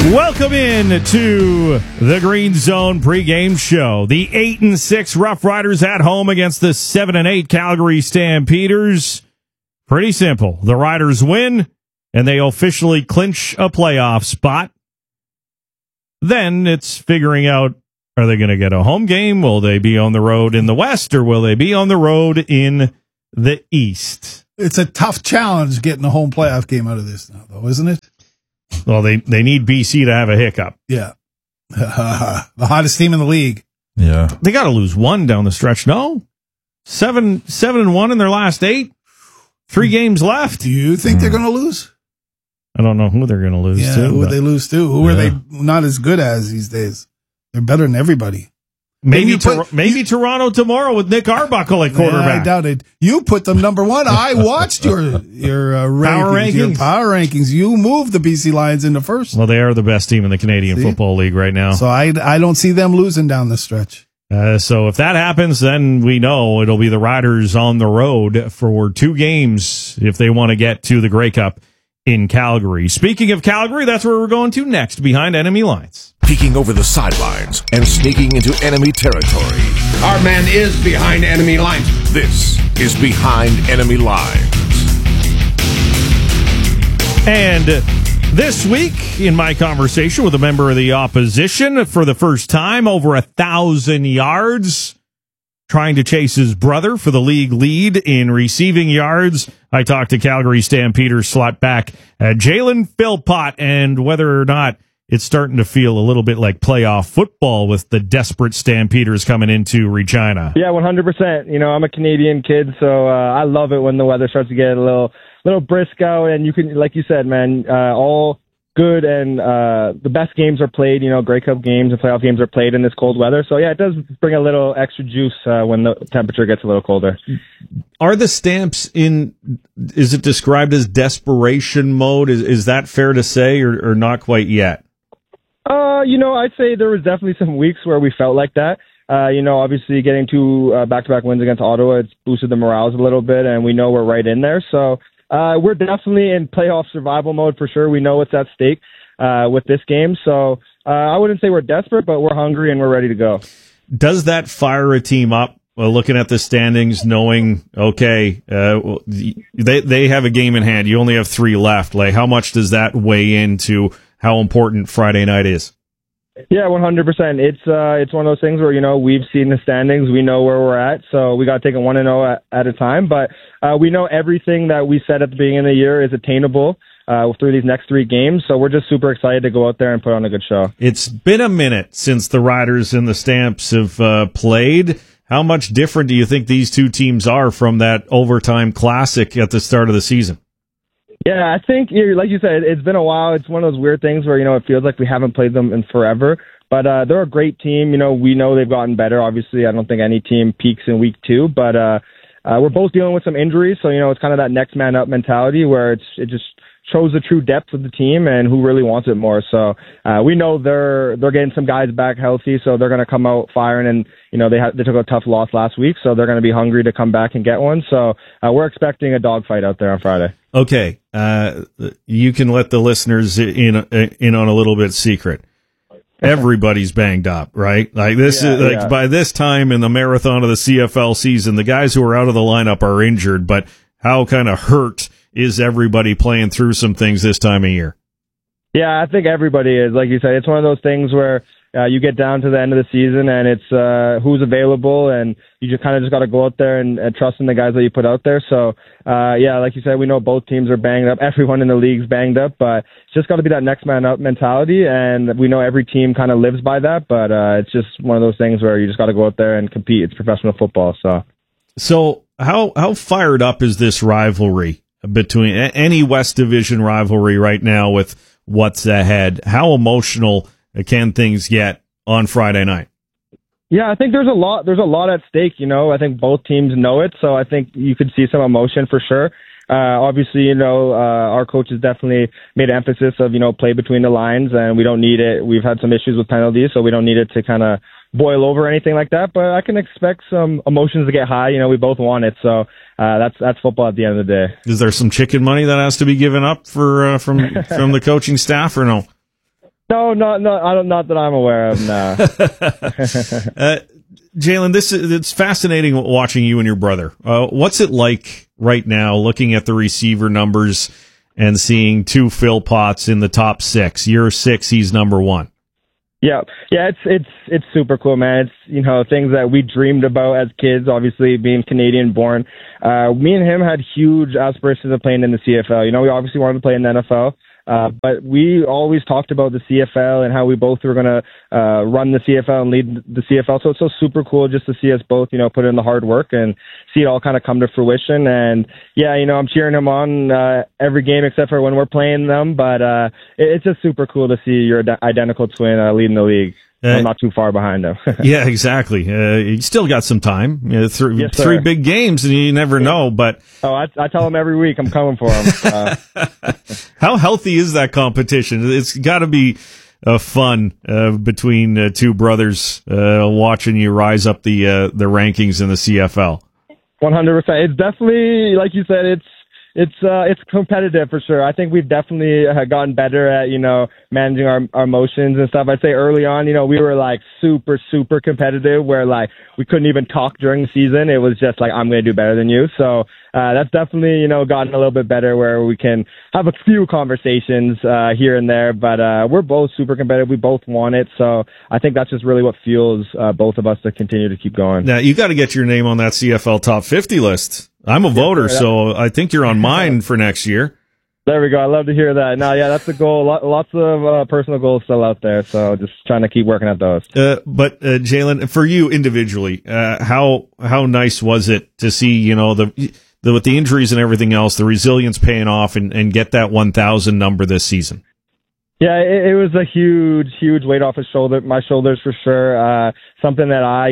Welcome in to the Green Zone pregame show. The 8-6 Rough Riders at home against the 7-8 Calgary Stampeders. Pretty simple. The Riders win, and they officially clinch a playoff spot. Then it's figuring out, are they going to get a home game? Will they be on the road in the West, or will they be on the road in the East? It's a tough challenge getting a home playoff game out of this now, though, isn't it? Well, they need BC to have a hiccup. Yeah. The hottest team in the league. Yeah. They got to lose one down the stretch. No? 7-1 in their last 8. 3 games left. Do you think they're going to lose? I don't know who they're going to lose to. Who would they lose to? Who are they not as good as these days? They're better than everybody. Maybe Toronto tomorrow with Nick Arbuckle at quarterback. I doubt it. You put them number 1. I watched your power rankings. You moved the BC Lions into first. Well, they are the best team in the Canadian Football League right now. So I don't see them losing down the stretch. So if that happens, then we know it'll be the Riders on the road for 2 games if they want to get to the Grey Cup in Calgary. Speaking of Calgary, that's where we're going to next, behind enemy lines. Peeking over the sidelines and sneaking into enemy territory. Our man is behind enemy lines. This is Behind Enemy Lines. And this week, in my conversation with a member of the opposition, for the first time, over 1,000 yards, trying to chase his brother for the league lead in receiving yards, I talked to Calgary Stampeders slot back Jalen Philpott, and whether or not it's starting to feel a little bit like playoff football with the desperate Stampeders coming into Regina. Yeah, 100%. You know, I'm a Canadian kid, so I love it when the weather starts to get a little brisk out, and you can, like you said, man, all good, and the best games are played, you know, Grey Cup games and playoff games are played in this cold weather. So, yeah, it does bring a little extra juice when the temperature gets a little colder. Are the Stamps is it described as desperation mode? Is that fair to say, or not quite yet? You know, I'd say there was definitely some weeks where we felt like that. You know, obviously getting 2 back-to-back wins against Ottawa, it's boosted the morale a little bit, and we know we're right in there. So we're definitely in playoff survival mode for sure. We know what's at stake with this game. So I wouldn't say we're desperate, but we're hungry and we're ready to go. Does that fire a team up, looking at the standings, knowing, okay, they have a game in hand. You only have 3 left. Like, how much does that weigh into how important Friday night is? Yeah, 100%. It's one of those things where, you know, we've seen the standings, we know where we're at, so we got to take it 1-0 at a time. But we know everything that we said at the beginning of the year is attainable through these next 3 games. So we're just super excited to go out there and put on a good show. It's been a minute since the Riders and the Stamps have played. How much different do you think these 2 teams are from that overtime classic at the start of the season? Yeah, I think, like you said, it's been a while. It's one of those weird things where, you know, it feels like we haven't played them in forever. But they're a great team. You know, we know they've gotten better. Obviously, I don't think any team peaks in week 2. But we're both dealing with some injuries. So, you know, it's kind of that next man up mentality where it just shows the true depth of the team and who really wants it more. So we know they're getting some guys back healthy. So they're going to come out firing. And, you know, they took a tough loss last week. So they're going to be hungry to come back and get one. So we're expecting a dogfight out there on Friday. Okay, you can let the listeners in on a little bit secret. Everybody's banged up, right? Like this is by this time in the marathon of the CFL season, the guys who are out of the lineup are injured. But how kind of hurt is everybody playing through some things this time of year? Yeah, I think everybody is. Like you said, it's one of those things where you get down to the end of the season and it's who's available, and you just kind of got to go out there and trust in the guys that you put out there. So, yeah, like you said, we know both teams are banged up. Everyone in the league's banged up, but it's just got to be that next man up mentality, and we know every team kind of lives by that, but it's just one of those things where you just got to go out there and compete. It's professional football. So how fired up is this rivalry between any West Division rivalry right now with what's ahead? How emotional can things get on Friday night? Yeah, I think there's a lot at stake, you know. I think both teams know it, so I think you could see some emotion for sure. Obviously, you know, our coach has definitely made an emphasis of, you know, play between the lines, and we don't need it. We've had some issues with penalties, so we don't need it to kind of boil over or anything like that, but I can expect some emotions to get high. You know, we both want it, so that's football at the end of the day. Is there some chicken money that has to be given up for from the coaching staff, or no? No, not that I'm aware of. No. Jalen, it's fascinating watching you and your brother. What's it like right now, looking at the receiver numbers and seeing two Philpotts in the top 6? You're 6, he's number 1. Yeah, it's super cool, man. It's things that we dreamed about as kids. Obviously, being Canadian born, me and him had huge aspirations of playing in the CFL. We obviously wanted to play in the NFL. But we always talked about the CFL and how we both were going to run the CFL and lead the CFL. So it's so super cool just to see us both, put in the hard work and see it all kind of come to fruition. And yeah, I'm cheering him on every game except for when we're playing them. But it's just super cool to see your identical twin leading the league. I'm not too far behind him. Yeah, exactly. You still got some time. Three big games, and you never know. But I tell him every week I'm coming for him. How healthy is that competition? It's got to be fun between two brothers watching you rise up the rankings in the CFL. 100%. It's definitely, like you said, it's competitive for sure. I think we've definitely gotten better at, managing our emotions and stuff. I'd say early on, we were like super, super competitive where like we couldn't even talk during the season. It was just like, I'm going to do better than you. So, that's definitely, gotten a little bit better where we can have a few conversations, here and there, but, we're both super competitive. We both want it. So I think that's just really what fuels, both of us to continue to keep going. Now you got to get your name on that CFL top 50 list. I'm a voter, so I think you're on mine for next year. There we go. I love to hear that. No, yeah, that's the goal. Lots of personal goals still out there, so just trying to keep working at those. But Jalen, for you individually, how nice was it to see, with the injuries and everything else, the resilience paying off and get that 1,000 number this season? Yeah, it was a huge, huge weight off my shoulders for sure. Something that I,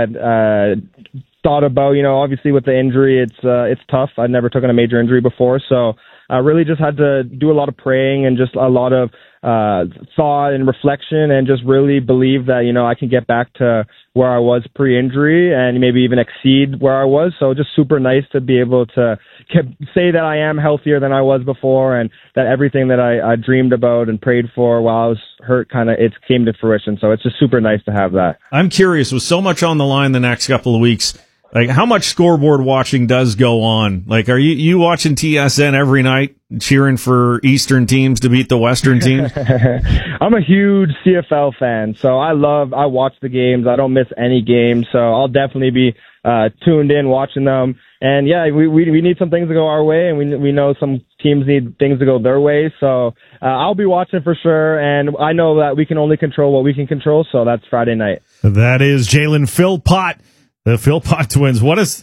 had thought about, obviously with the injury, it's tough. I'd never taken a major injury before, so I really just had to do a lot of praying and just a lot of thought and reflection and just really believe that, I can get back to where I was pre-injury and maybe even exceed where I was. So just super nice to be able to say that I am healthier than I was before and that everything that I dreamed about and prayed for while I was hurt it came to fruition. So it's just super nice to have that. I'm curious, with so much on the line the next couple of weeks, like how much scoreboard watching does go on? Like, are you watching TSN every night, cheering for Eastern teams to beat the Western teams? I'm a huge CFL fan, so I watch the games. I don't miss any games, so I'll definitely be tuned in watching them. And yeah, we need some things to go our way, and we know some teams need things to go their way. So I'll be watching for sure, and I know that we can only control what we can control. So that's Friday night. That is Jalen Philpott. The Philpott twins. What is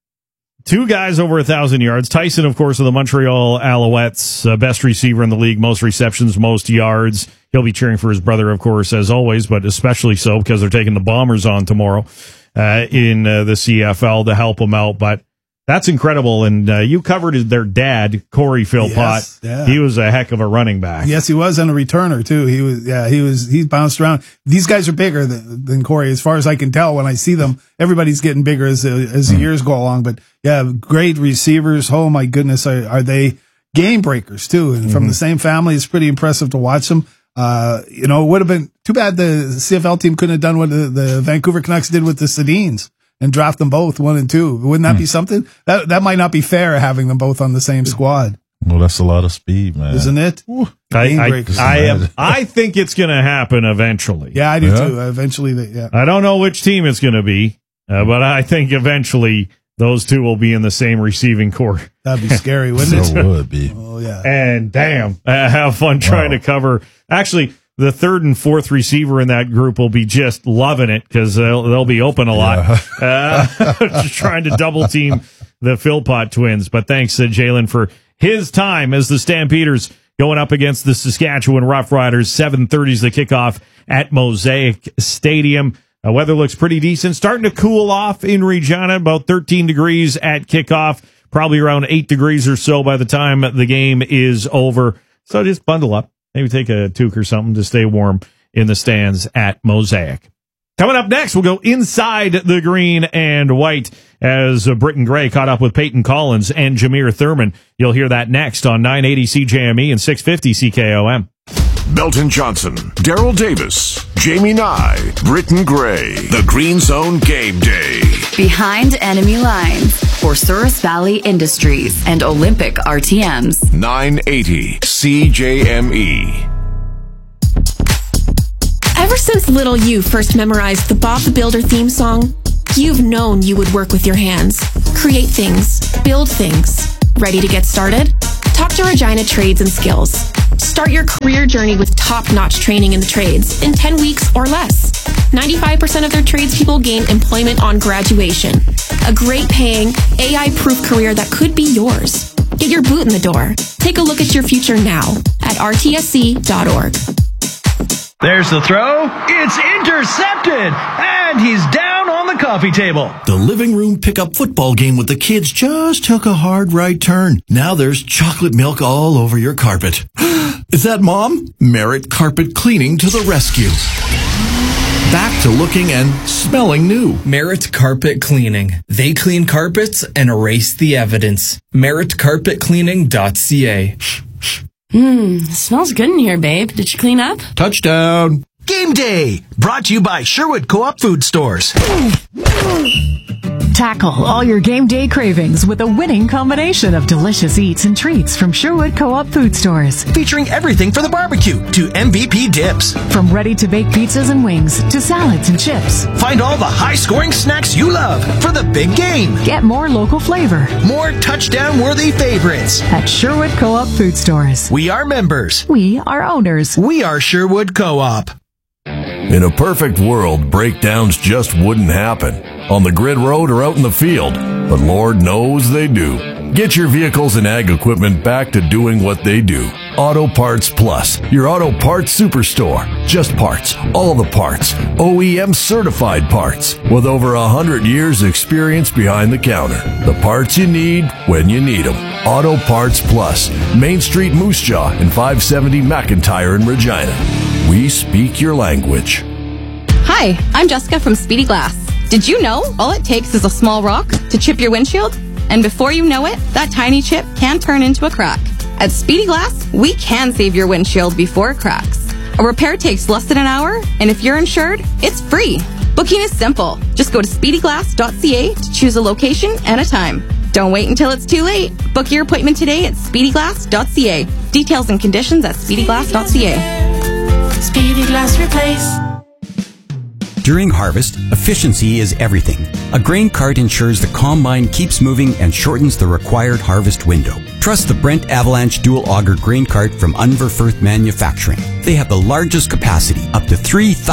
two guys over 1,000 yards? Tyson, of course, of the Montreal Alouettes, best receiver in the league, most receptions, most yards. He'll be cheering for his brother, of course, as always, but especially so because they're taking the Bombers on tomorrow in the CFL to help them out. But that's incredible. And you covered their dad, Corey Philpott. Yes, yeah. He was a heck of a running back. Yes, he was, and a returner too. He bounced around. These guys are bigger than Corey, as far as I can tell. When I see them, everybody's getting bigger as the years go along. But yeah, great receivers. Oh my goodness, are they game breakers too? And from the same family, it's pretty impressive to watch them. It would have been too bad the CFL team couldn't have done what the Vancouver Canucks did with the Sedins and draft them both 1 and 2. Wouldn't that be something? That might not be fair having them both on the same squad. Well, that's a lot of speed, man. Isn't it? I think it's going to happen eventually. Yeah, I do too. Eventually, I don't know which team it's going to be, but I think eventually those two will be in the same receiving corps. That'd be scary, wouldn't it? It would be. Oh, yeah. And damn, have fun trying to cover. Actually, the third and fourth receiver in that group will be just loving it because they'll be open a lot, just trying to double team the Philpott twins. But thanks, Jalen, for his time as the Stampeders going up against the Saskatchewan Roughriders. 7:30 is the kickoff at Mosaic Stadium. Weather looks pretty decent. Starting to cool off in Regina, about 13 degrees at kickoff, probably around 8 degrees or so by the time the game is over. So just bundle up. Maybe take a toque or something to stay warm in the stands at Mosaic. Coming up next, we'll go inside the green and white as Britton Gray caught up with Peyton Collins and Jameer Thurman. You'll hear that next on 980 CJME and 650 CKOM. Belton Johnson, Daryl Davis, Jamie Nye, Britton Gray. The Green Zone Game Day. Behind Enemy Lines for Souris Valley Industries and Olympic RTMs. 980 CJME. Ever since little you first memorized the Bob the Builder theme song, you've known you would work with your hands, create things, build things. Ready to get started? Talk to Regina Trades and Skills. Start your career journey with top-notch training in the trades in 10 weeks or less. 95% of their tradespeople gain employment on graduation. A great paying, AI-proof career that could be yours. Get your boot in the door. Take a look at your future now at rtsc.org. There's the throw. It's intercepted. And he's down on the coffee table. The living room pickup football game with the kids just took a hard right turn. Now there's chocolate milk all over your carpet. Is that Mom? Merit Carpet Cleaning to the rescue. Back to looking and smelling new. Merit Carpet Cleaning. They clean carpets and erase the evidence. meritcarpetcleaning.ca. Smells good in here, babe. Did you clean up? Touchdown. Game Day. Brought to you by Sherwood Co-op Food Stores. Tackle all your game day cravings with a winning combination of delicious eats and treats from Sherwood Co-op Food Stores. Featuring everything for the barbecue to MVP dips. From ready-to-bake pizzas and wings to salads and chips. Find all the high-scoring snacks you love for the big game. Get more local flavor. More touchdown-worthy favorites. At Sherwood Co-op Food Stores. We are members. We are owners. We are Sherwood Co-op. In a perfect world, breakdowns just wouldn't happen on the grid road or out in the field, but Lord knows they do. Get your vehicles and ag equipment back to doing what they do. Auto Parts Plus, your auto parts superstore. Just parts, all the parts, OEM certified parts, with over 100 years experience behind the counter. The parts you need when you need them. Auto Parts Plus, Main Street Moose Jaw and 570 McIntyre in Regina. We speak your language. Hi, I'm Jessica from Speedy Glass. Did you know all it takes is a small rock to chip your windshield? And before you know it, that tiny chip can turn into a crack. At Speedy Glass, we can save your windshield before it cracks. A repair takes less than an hour, and if you're insured, it's free. Booking is simple. Just go to speedyglass.ca to choose a location and a time. Don't wait until it's too late. Book your appointment today at speedyglass.ca. Details and conditions at speedyglass.ca. Speedy Glass Replace. During harvest, efficiency is everything. A grain cart ensures the combine keeps moving and shortens the required harvest window. Trust the Brent Avalanche Dual Auger Grain Cart from Unverfirth Manufacturing. They have the largest capacity, up to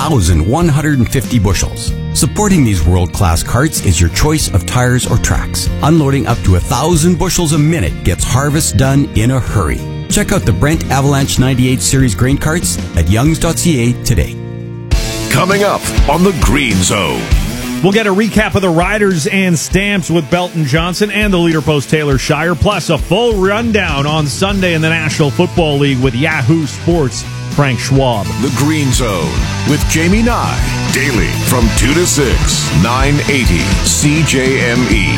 3,150 bushels. Supporting these world-class carts is your choice of tires or tracks. Unloading up to 1,000 bushels a minute gets harvest done in a hurry. Check out the Brent Avalanche 98 Series grain carts at youngs.ca today. Coming up on the Green Zone. We'll get a recap of the Riders and Stamps with Belton Johnson and the leader post Taylor Shire, plus a full rundown on Sunday in the National Football League with Yahoo Sports' Frank Schwab. The Green Zone with Jamie Nye. Daily from 2 to 6, 980 CJME.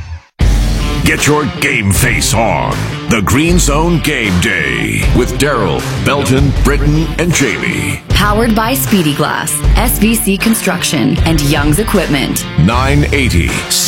Get your game face on. The Green Zone Game Day with Daryl, Belton, Britton, and Jamie. Powered by Speedy Glass, SVC Construction, and Young's Equipment. 980